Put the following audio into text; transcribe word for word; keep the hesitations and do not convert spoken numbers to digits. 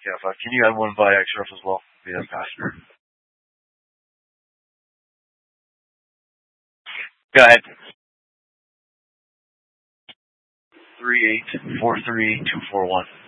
Yeah, five. Can you add one by X R F as well? Be that faster. Go ahead. Three eight four three two four one.